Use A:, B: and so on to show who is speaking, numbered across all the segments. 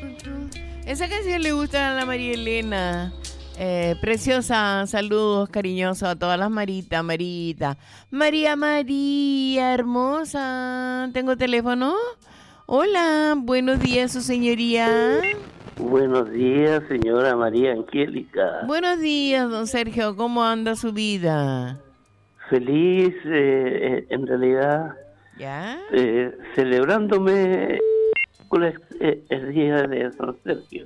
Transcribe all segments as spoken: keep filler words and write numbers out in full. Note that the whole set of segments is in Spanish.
A: Esa canción le gusta a la María Elena. Eh, preciosa, saludos cariñosos a todas las Maritas, Marita. María, María, hermosa. ¿Tengo teléfono? Hola, buenos días, su señoría.
B: Buenos días, señora María Angélica.
A: Buenos días, don Sergio. ¿Cómo anda su vida?
B: Feliz, eh, en realidad,
A: ¿Ya?
B: eh, celebrándome el, el día de San Sergio.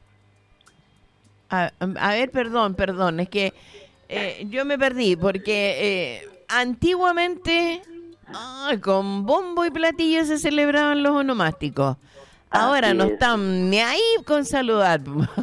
A: A, a ver, perdón, perdón, es que eh, yo me perdí porque eh, antiguamente ah, con bombo y platillo se celebraban los onomásticos. Ahora
B: Así
A: no
B: es.
A: están ni ahí con saludar.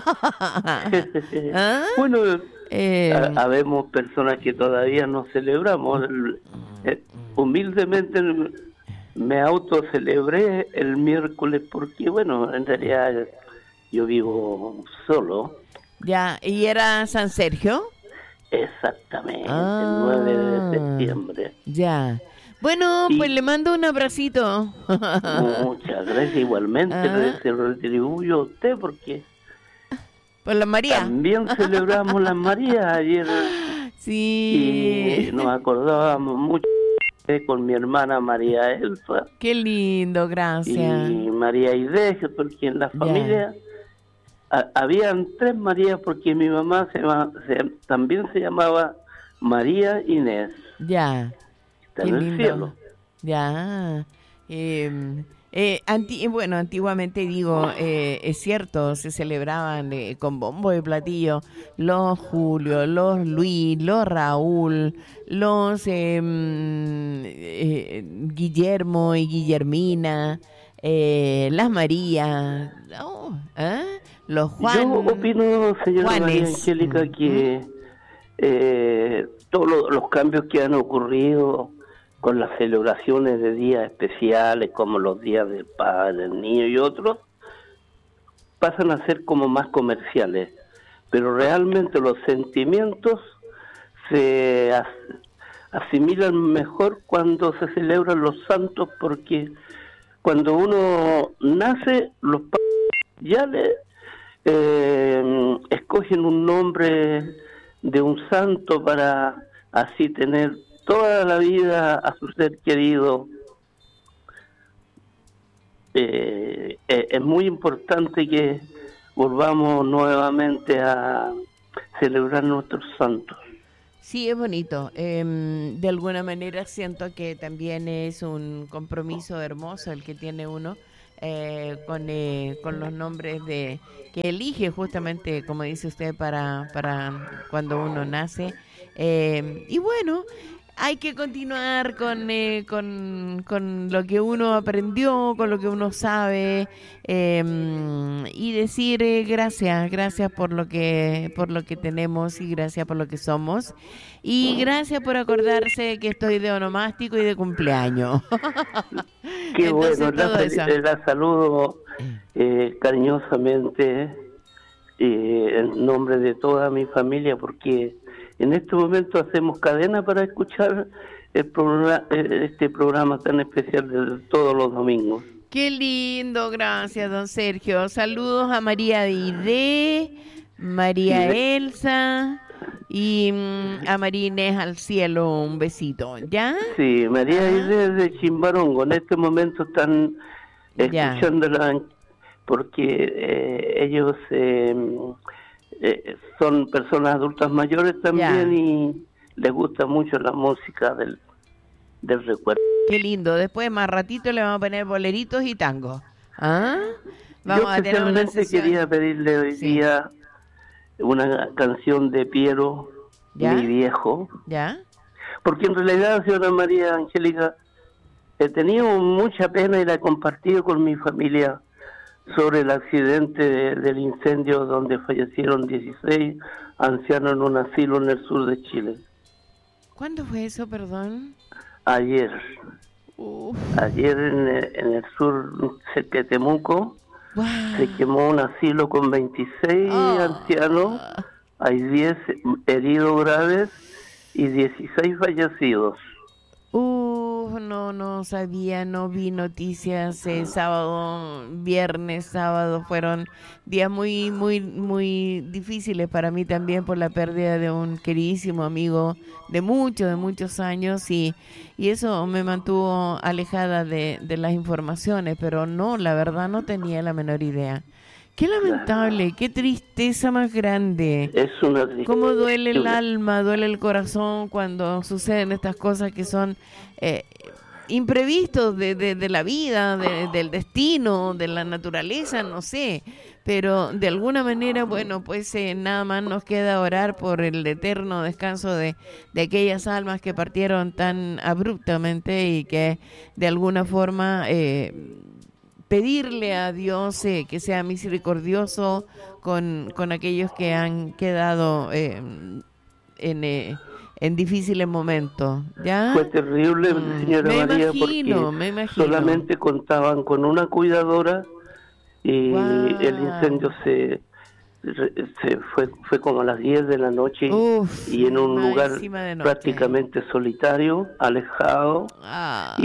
A: ¿Ah?
B: Bueno,
A: Eh,
B: ha- habemos personas que todavía no celebramos. El- el- humildemente me autocelebré el miércoles porque, bueno, en realidad yo vivo solo.
A: ya, ¿y era San Sergio?
B: Exactamente,
A: Ah,
B: el nueve de septiembre.
A: Ya. Bueno,
B: Y-
A: pues le mando un abracito.
B: Muchas gracias, igualmente
A: Ah.
B: le- se lo retribuyo a usted porque
A: Por la María.
B: también celebramos las Marías ayer
A: Sí.
B: y nos acordábamos mucho con mi hermana María Elsa
A: Qué lindo, gracias.
B: y María Idege, porque en la
A: Ya.
B: familia ha- habían tres Marías porque mi mamá se, llama- se- también se llamaba María Inés,
A: Ya.
B: está
A: Qué
B: en el
A: lindo.
B: cielo.
A: Ya. Eh, eh, anti- bueno, antiguamente digo, eh, es cierto, se celebraban eh, con bombo y platillo los Julio, los Luis, los Raúl, los eh, mm, eh, Guillermo y Guillermina, eh, las María, oh, ¿eh? Los Juan.
B: Yo opino, señora
A: Juanes.
B: María Angélica,
A: Mm.
B: que eh, todos lo- los cambios que han ocurrido con las celebraciones de días especiales, como los días del padre, del niño y otros, pasan a ser como más comerciales. Pero realmente los sentimientos se as- asimilan mejor cuando se celebran los santos, porque cuando uno nace, los padres ya le eh, escogen un nombre de un santo para así tener toda la vida a su ser querido. Eh, eh, es muy importante que volvamos nuevamente a celebrar nuestros santos.
A: Sí, es bonito. Em, de alguna manera siento que también es un compromiso hermoso el que tiene uno eh, con, eh, con los nombres de que elige justamente, como dice usted, para, para cuando uno nace. Em, y bueno, hay que continuar con, eh, con, con lo que uno aprendió, con lo que uno sabe em, y decir eh, gracias, gracias por lo que por lo que tenemos y gracias por lo que somos y gracias por acordarse que estoy de onomástico y de cumpleaños.
B: Qué
A: Entonces,
B: bueno, la,
A: todo
B: fel-
A: eso.
B: eh, la saludo eh, cariñosamente eh, en nombre de toda mi familia, porque en este momento hacemos cadena para escuchar el programa, este programa tan especial de todos los domingos.
A: Qué lindo, gracias, don Sergio. Saludos a María Dide, María
B: Sí.
A: Elsa y mm, a María Inés al cielo. Un besito, ¿ya?
B: Sí, María
A: Ajá.
B: Inés de Chimbarongo, en este momento están
A: Ya.
B: escuchándola porque eh, ellos eh, eh, son personas adultas mayores también
A: Ya.
B: y les gusta mucho la música del, del recuerdo.
A: Qué lindo. Después, más ratito, le vamos a poner boleritos y tango. ¿Ah? Vamos
B: Yo
A: a tener una
B: especialmente
A: sesión.
B: quería pedirle hoy
A: Sí.
B: día una canción de Piero,
A: ¿Ya?
B: mi viejo,
A: ¿Ya?
B: porque en realidad, señora María Angélica, he tenido mucha pena y la he compartido con mi familia sobre el accidente de- del incendio donde fallecieron dieciséis ancianos en un asilo en el sur de Chile.
A: ¿Cuándo fue eso, perdón?
B: Ayer,
A: Uf.
B: ayer en, el- en el sur, cerca de Temuco,
A: Guau.
B: se quemó un asilo con veintiséis
A: Ah.
B: ancianos, hay diez heridos graves y dieciséis fallecidos.
A: Uh, Uf, no, no sabía, no vi noticias. Eh, sábado, viernes, sábado fueron días muy, muy, muy difíciles para mí también por la pérdida de un queridísimo amigo de muchos, de muchos años y, y eso me mantuvo alejada de, de las informaciones, pero no, la verdad no tenía la menor idea. Qué lamentable, qué tristeza más grande.
B: Es una tristeza.
A: Cómo duele el alma, duele el corazón cuando suceden estas cosas que son eh, imprevistos de, de, de la vida, de, del destino, de la naturaleza, no sé. Pero de alguna manera, bueno, pues eh, nada más nos queda orar por el eterno descanso de, de aquellas almas que partieron tan abruptamente y que de alguna forma... Eh, pedirle a Dios eh, que sea misericordioso con, con aquellos que han quedado eh, en, eh, en difíciles momentos. ¿Ya?
B: Fue terrible,
A: Mm,
B: señora
A: me
B: María,
A: imagino,
B: porque
A: me imagino.
B: solamente contaban con una cuidadora y
A: Guau.
B: el incendio se, se fue fue como a las diez de la noche.
A: Uf,
B: Y en un
A: más
B: lugar
A: encima de noche.
B: prácticamente solitario, alejado,
A: Ah,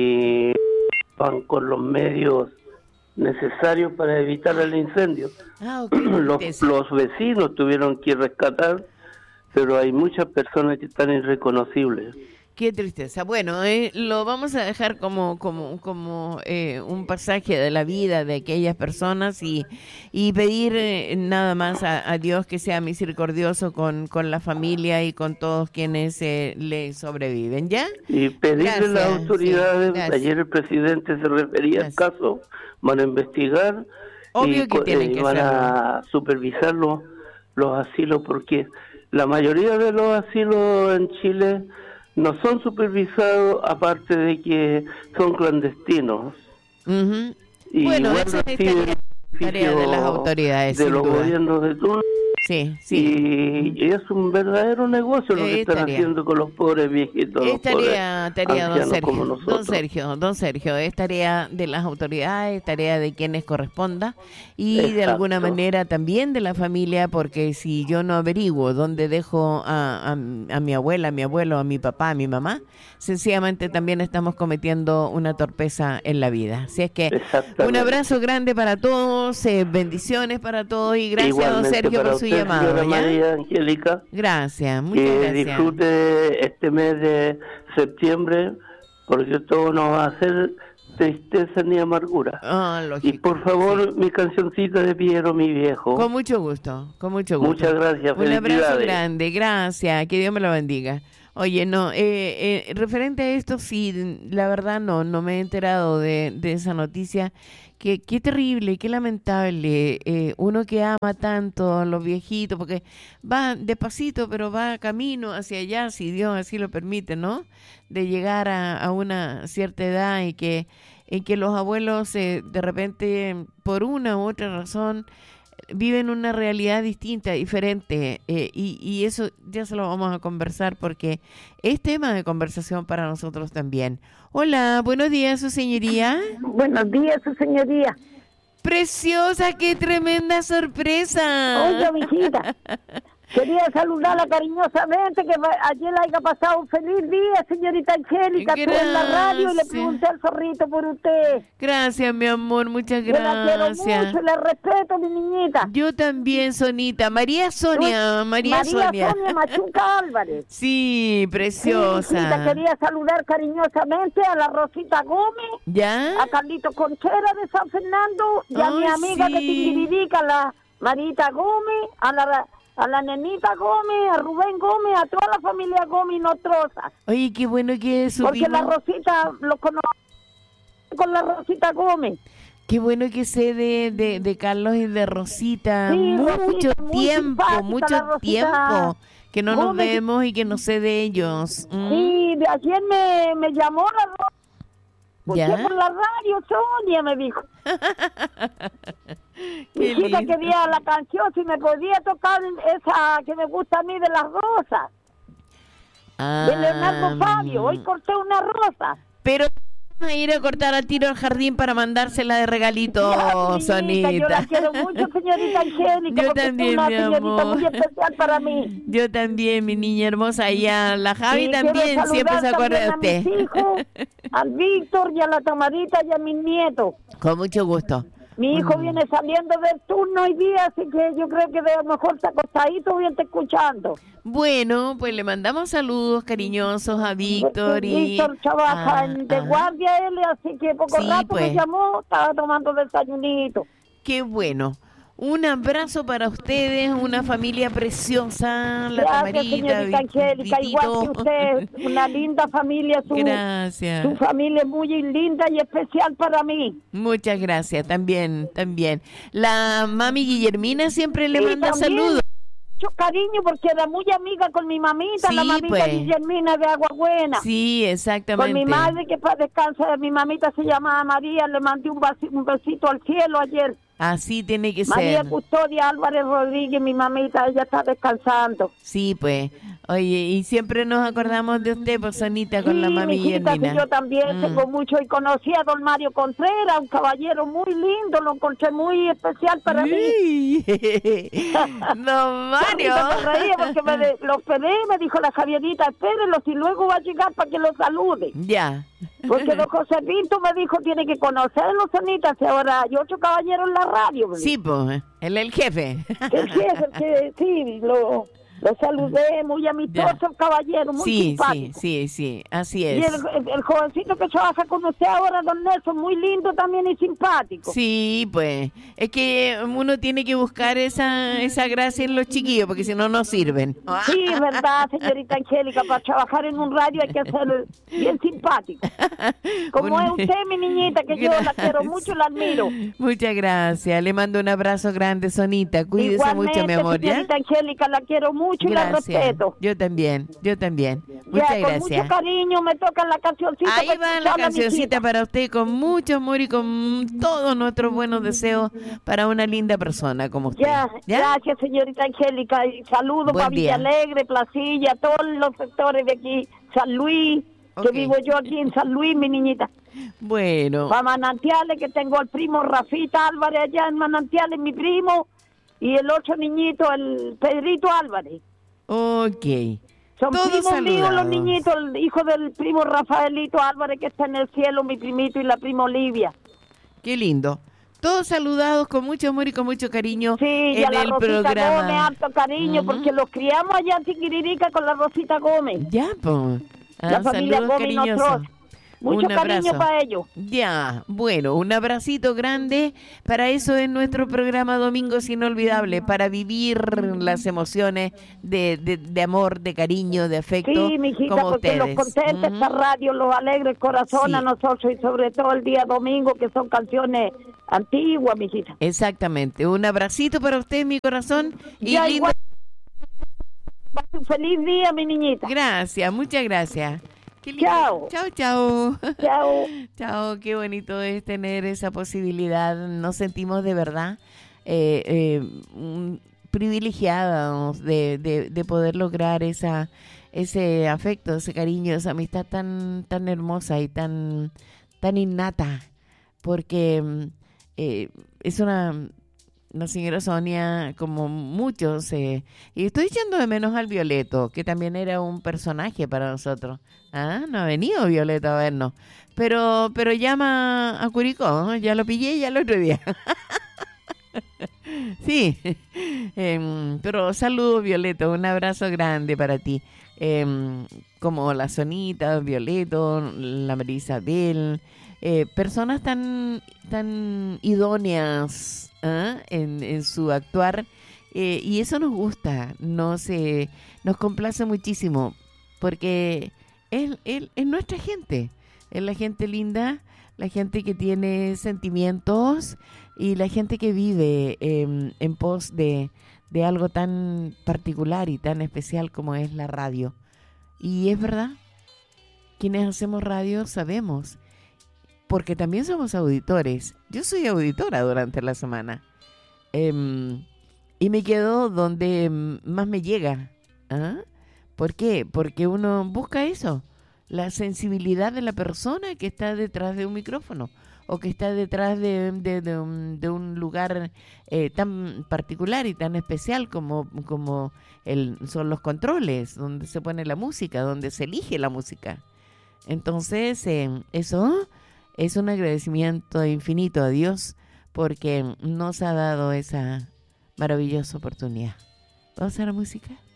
B: y van con los medios necesarios para evitar el incendio.
A: ah, qué
B: Los,
A: tristeza.
B: los vecinos tuvieron que rescatar, pero hay muchas personas que están irreconocibles.
A: Qué tristeza. Bueno, eh, lo vamos a dejar como como como eh, un pasaje de la vida de aquellas personas y, y pedir eh, nada más a, a Dios que sea misericordioso con, con la familia y con todos quienes eh, le sobreviven, ¿ya?
B: Y pedirle
A: Gracias,
B: a las autoridades,
A: sí, gracias.
B: ayer el presidente se refería
A: Gracias.
B: al caso, van a investigar
A: Obvio
B: y
A: que
B: co-
A: tienen
B: eh,
A: que
B: van
A: hacerlo.
B: a supervisar los, los asilos, porque la mayoría de los asilos en Chile no son supervisados, aparte de que son clandestinos.
A: Ujú.
B: Y
A: Bueno,
B: igual
A: esa es
B: reciben
A: tarea, tarea de las autoridades,
B: de
A: sin
B: los
A: duda.
B: gobiernos de turno.
A: Sí, sí.
B: Y es un verdadero negocio lo
A: Eh,
B: que están
A: tarea.
B: haciendo con los pobres viejitos, los
A: Es tarea,
B: pobres
A: tarea, don
B: ancianos como
A: Sergio,
B: nosotros.
A: don Sergio, don Sergio, es tarea de las autoridades, tarea de quienes corresponda y de
B: Exacto.
A: alguna manera también de la familia, porque si yo no averiguo dónde dejo a, a, a mi abuela, a mi abuelo, a mi papá, a mi mamá, sencillamente también estamos cometiendo una torpeza en la vida. Así es que
B: Exactamente.
A: un abrazo grande para todos, eh, bendiciones para todos y gracias,
B: Igualmente
A: don Sergio,
B: para
A: por su
B: usted,
A: llamado.
B: señora
A: ¿ya?
B: María Angélica,
A: Gracias, muchas
B: que
A: gracias.
B: disfrute este mes de septiembre, porque todo no va a ser tristeza ni amargura.
A: Ah,
B: Y
A: lógico,
B: por favor,
A: sí.
B: mi cancioncita de Piero, mi viejo.
A: Con mucho gusto, con mucho gusto.
B: Muchas gracias,
A: Un abrazo
B: felicidades.
A: grande, gracias, que Dios me lo bendiga. Oye, no, eh, eh, referente a esto, sí, la verdad no, no me he enterado de, de esa noticia. Qué, qué terrible, qué lamentable. Eh, uno que ama tanto a los viejitos, porque va despacito, pero va camino hacia allá, si Dios así lo permite, ¿no? De llegar a, a una cierta edad y que, en que los abuelos eh, de repente, por una u otra razón, viven una realidad distinta, diferente, eh, y, y eso ya se lo vamos a conversar porque es tema de conversación para nosotros también. Hola, buenos días, su señoría.
C: Buenos días, su señoría.
A: Preciosa, qué tremenda sorpresa.
C: Oiga, mijita, quería saludarla cariñosamente, que va- ayer la haya pasado un feliz día, señorita Angélica. Estuve en la radio y le
A: Gracias.
C: pregunté al zorrito por usted.
A: Gracias, mi amor, muchas
C: Yo la quiero
A: gracias.
C: mucho, la respeto, mi niñita.
A: Yo también, Sonita. María Sonia, María,
C: María
A: Sonia.
C: Sonia Machuca Álvarez.
A: Sí,
C: Sí,
A: preciosa.
C: mijita, quería saludar cariñosamente a la Rosita Gómez,
A: ¿Ya?
C: a Carlito Conchera de San Fernando y a
A: Ay,
C: mi amiga de
A: sí.
C: Tinguiridica, la Marita Gómez, a la, a la nenita Gómez, a Rubén Gómez, a toda la familia Gómez Nostroza.
A: Oye, qué bueno que
C: Porque la
A: supimos.
C: Rosita lo conozco con la Rosita Gómez.
A: Qué bueno que sé de, de, de Carlos y de Rosita.
C: Sí,
A: mucho
C: Rosita, muy
A: tiempo,
C: simpática,
A: mucho
C: la Rosita
A: tiempo que no nos
C: Gómez.
A: vemos y que no sé de ellos. ¿Mm?
C: Sí, de ayer me, me llamó la Rosita.
A: ¿Ya?
C: Por la radio, Sonia, me dijo.
A: Qué
C: Mi hija
A: lindo.
C: quería la canción, si me podía tocar esa que me gusta a mí de las rosas,
A: Ah,
C: de Leonardo Fabio. Hoy corté una rosa.
A: pero a ir a cortar al tiro al jardín para mandársela de regalito,
C: Ya,
A: Sonita.
C: Yo la quiero mucho, señorita Angélica,
A: Yo
C: porque
A: también,
C: es una
A: mi
C: señorita
A: amor.
C: muy especial para mí.
A: Yo también, mi niña hermosa, y a la Javi
C: Y
A: también
C: quiero
A: siempre se
C: saludar
A: acuerda de
C: también
A: usted.
C: a mis hijos, al Víctor y a la Tomadita y a mis nietos.
A: Con mucho gusto.
C: Mi hijo
A: Mm.
C: viene saliendo del turno hoy día, así que yo creo que de lo mejor está acostadito y está escuchando.
A: Bueno, pues le mandamos saludos cariñosos a Víctor y...
C: Víctor trabaja
A: Ah,
C: en de
A: ah.
C: guardia él, así que poco
A: Sí,
C: rato
A: pues.
C: me llamó, estaba tomando desayunito.
A: Qué bueno. Un abrazo para ustedes, una familia preciosa, la
C: Gracias,
A: Tamarita,
C: señorita
A: Vi-
C: Angélica, igual que
A: Vitito.
C: usted, una linda familia, su,
A: Gracias.
C: su familia es muy linda y especial para mí.
A: Muchas gracias, también, también. La mami Guillermina siempre le
C: Sí,
A: manda
C: también.
A: saludos.
C: Mucho cariño porque era muy amiga con mi mamita,
A: Sí,
C: la mamita
A: pues.
C: Guillermina de Agua Buena.
A: Sí, exactamente.
C: Con mi madre que para descansar, mi mamita se llama María, le mandé un, vasi- un besito al cielo ayer.
A: Así tiene que
C: María
A: ser.
C: Custodia Álvarez Rodríguez, mi mamita, ella está descansando.
A: Sí, pues. Oye, y siempre nos acordamos de usted, pues, Sonita, con
C: Sí,
A: la mami
C: mijita,
A: Guillermina.
C: sí, yo también
A: Mm.
C: tengo mucho y conocí a don Mario Contreras, un caballero muy lindo, lo encontré muy especial para mí.
A: Uy. Don Mario.
C: Ahorita me reía porque me de- lo esperé, me dijo la Javierita, espérenlo, si luego va a llegar para que lo salude.
A: Ya.
C: Porque don José Pinto me dijo, tiene que conocerlo, Sonita, si ahora hay otro caballero en la radio. me
A: Sí, pues, él es el jefe.
C: Que el jefe, que sí, lo, lo saludé, muy amistoso
A: Ya.
C: el caballero, muy
A: Sí, sí,
C: simpático.
A: sí, sí, así
C: Y
A: es.
C: el, el- el jovencito que trabaja con usted ahora, don Nelson, muy lindo también y simpático.
A: Sí, pues, es que uno tiene que buscar esa, esa gracia en los chiquillos, porque si no, no sirven.
C: Sí, verdad, señorita Angélica, para trabajar en un radio hay que ser bien simpático. Como
A: Un-
C: es usted, mi niñita, que yo la quiero mucho y la admiro.
A: Muchas gracias, le mando un abrazo grande, Sonita, cuídese
C: Igualmente,
A: mucho, mi amor, ¿ya?
C: señorita Angélica, la quiero mucho y la
A: Gracias,
C: respeto.
A: yo también, yo también,
C: Ya,
A: muchas
C: con
A: gracias.
C: mucho cariño me tocan la cancioncita.
A: Ahí
C: para
A: va la
C: escucharla,
A: cancioncita
C: mijita.
A: para usted con mucho amor y con todos nuestros buenos deseos para una linda persona como usted.
C: Ya, gracias, señorita Angélica. Y saludos
A: Buen
C: para Villa
A: día.
C: Alegre, Placilla, todos los sectores de aquí, San Luis,
A: Ok.
C: que vivo yo aquí en San Luis, mi niñita.
A: Bueno,
C: Para Manantiales, que tengo al primo Rafita Álvarez allá en Manantiales, mi primo, y el otro niñito, el Pedrito Álvarez.
A: ok.
C: Son
A: Todos
C: primos míos los
A: saludados.
C: niñitos, el hijo del primo Rafaelito Álvarez, que está en el cielo, mi primito, y la prima Olivia.
A: Qué lindo. Todos saludados con mucho amor y con mucho cariño
C: Sí, y
A: en
C: a la
A: el
C: Rosita Gómez,
A: programa.
C: harto cariño,
A: Ujú.
C: porque los criamos allá en Tiquiririca con la Rosita Gómez.
A: Ya, pues.
C: La familia Gómez y nosotros. Mucho
A: Un
C: cariño
A: abrazo.
C: para ellos.
A: Ya, bueno, un abracito grande. Para eso es nuestro programa Domingos Inolvidable, para vivir las emociones de, de, de amor, de cariño, de afecto,
C: Sí, mijita,
A: como
C: porque
A: ustedes.
C: los contenta
A: Ujú.
C: esta radio, los alegra el corazón
A: Sí.
C: a nosotros, y sobre todo el día domingo, que son canciones antiguas, mijita.
A: Exactamente. Un abracito para usted, mi corazón. Y
C: Ya,
A: lindo-
C: igual. Un feliz día, mi niñita.
A: Gracias, muchas gracias. Qué lindo.
C: Chao.
A: Chao, chao.
C: Chao.
A: Chao, qué bonito es tener esa posibilidad. Nos sentimos de verdad eh, eh, mm, privilegiados de, de, de poder lograr esa ese afecto, ese cariño, esa amistad tan tan hermosa y tan tan innata, porque mm, eh, es una la señora Sonia, como muchos, eh, y estoy echando de menos al Violeto, que también era un personaje para nosotros. Ah, no ha venido Violeto a vernos, pero pero llama a Curicó, ¿eh? Ya lo pillé ya el otro día. Sí, em, pero saludos Violeto, un abrazo grande para ti. Em, como la Sonita, Violeto, la María Isabel, eh, personas tan, tan idóneas ¿ah? en, en su actuar, eh, y eso nos gusta, nos, eh, nos complace muchísimo, porque es, es, es nuestra gente, es la gente linda, la gente que tiene sentimientos y la gente que vive eh, en pos de, de algo tan particular y tan especial como es la radio. Y es verdad, quienes hacemos radio sabemos, porque también somos auditores. Yo soy auditora durante la semana. Eh, y me quedo donde más me llega. ¿Ah? ¿Por qué? Porque uno busca eso. la sensibilidad de la persona que está detrás de un micrófono o que está detrás de, de, de, un, de un lugar eh, tan particular y tan especial como, como el, son los controles, donde se pone la música, donde se elige la música. Entonces, eh, eso es un agradecimiento infinito a Dios porque nos ha dado esa maravillosa oportunidad. ¿Vamos a la música?